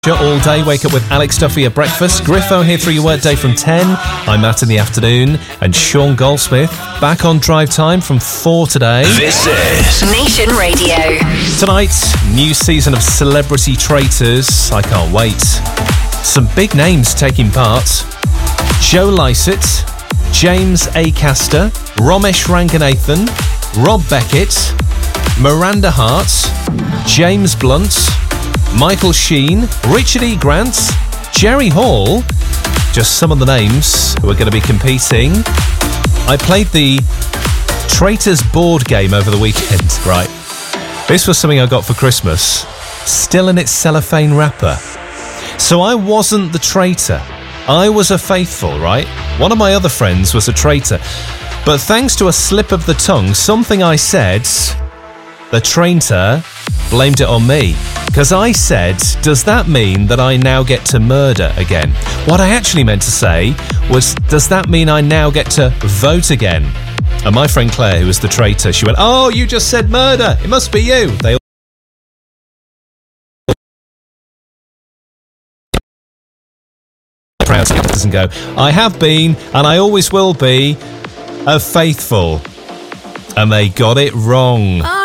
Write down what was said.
All day, wake up with Alex Duffy at breakfast. Griffo here through your workday from 10. I'm Matt in the afternoon. And Sean Goldsmith back on drive time from 4 today. This is Nation Radio. Tonight, new season of Celebrity Traitors. I can't wait. Some big names taking part. Joe Lycett, James Acaster, Romesh Ranganathan, Rob Beckett, Miranda Hart, James Blunt, Michael Sheen, Richard E. Grant, Jerry Hall, just some of the names who are going to be competing. I played the Traitors board game over the weekend, right? This was something I got for Christmas, still in its cellophane wrapper. So I wasn't the traitor. I was a faithful, right? One of my other friends was a traitor. But thanks to a slip of the tongue, something I said, the traitor blamed it on me. Because I said, does that mean that I now get to murder again? What I actually meant to say was, does that mean I now get to vote again? And my friend Claire, who was the traitor, she went, oh, you just said murder. It must be you. They all proud and go, I have been, and I always will be, a faithful. And they got it wrong.